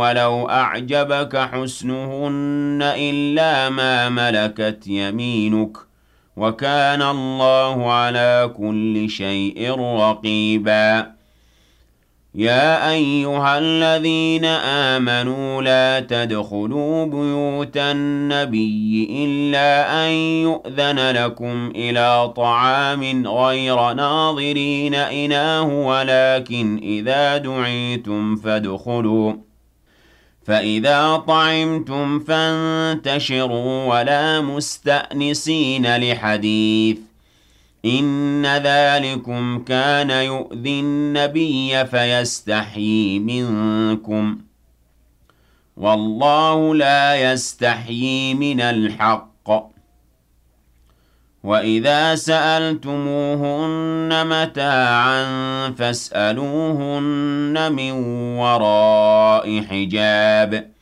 وَلَوْ أَعْجَبَكَ حُسْنُهُنَّ إِلَّا مَا مَلَكَتْ يَمِينُكَ ۗ وَكَانَ اللَّهُ عَلَىٰ كُلِّ شَيْءٍ رَّقِيبًا. يَا أَيُّهَا الَّذِينَ آمَنُوا لَا تَدْخُلُوا بُيُوتَ النَّبِيِّ إِلَّا أَن يُؤْذَنَ لَكُمْ إِلَىٰ طَعَامٍ غَيْرَ نَاظِرِينَ إِنَاهُ وَلَٰكِنْ إِذَا دُعِيتُمْ فَادْخُلُوا، فَإِذَا طَعِمْتُمْ فَانتَشِرُوا وَلَا مُسْتَأْنِسِينَ لِحَدِيثٍ ۚ إِنَّ ذَٰلِكُمْ كَانَ يُؤْذِي النَّبِيَّ فَيَسْتَحْيِي مِنكُمْ ۖ وَاللَّهُ لَا يَسْتَحْيِي مِنَ الْحَقِّ ۚ وَإِذَا سَأَلْتُمُوهُنَّ مَتَاعًا فَاسْأَلُوهُنَّ مِن وَرَاءِ حِجَابٍ